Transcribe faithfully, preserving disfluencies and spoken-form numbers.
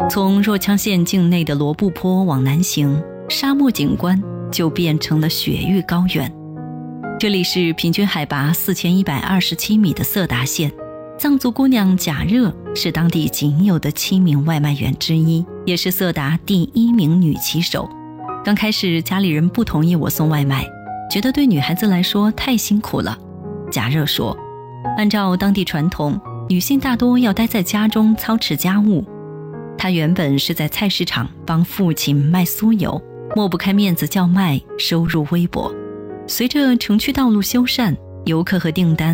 从若羌县境内的罗布泊往南行，沙漠景观就变成了雪域高原。这里是平均海拔四千一百二十七米的色达县，藏族姑娘贾热是当地仅有的七名外卖员之一，也是色达第一名女骑手。刚开始家里人不同意我送外卖，觉得对女孩子来说太辛苦了。贾热说，按照当地传统，女性大多要待在家中操持家务。她原本是在菜市场帮父亲卖酥油，抹不开面子叫卖，收入微薄。随着城区道路修缮，游客和订单